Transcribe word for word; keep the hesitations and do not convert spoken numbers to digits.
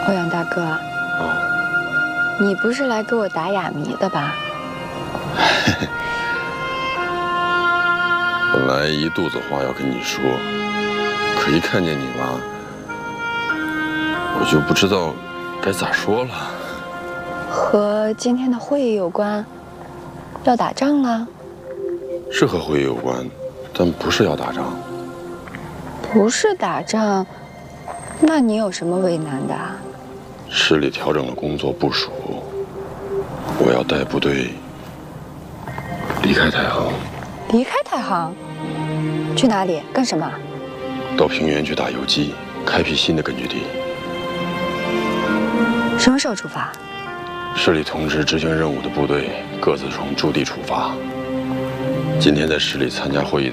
欧阳大哥， 哦， 你不是来给我打哑谜的吧？ 本来一肚子话要跟你说，可一看见你吧，我就不知道该咋说了。 和今天的会议有关？要打仗了？ 是和会议有关，但不是要打仗。 不是打仗，那你有什么为难的啊？ 市里调整了工作部署，我要带部队离开太行。 离开太行？去哪里？干什么？ 到平原去打游击，开辟新的根据地。 什么时候出发？ 市里通知执行任务的部队各自从驻地出发。今天在市里参加会议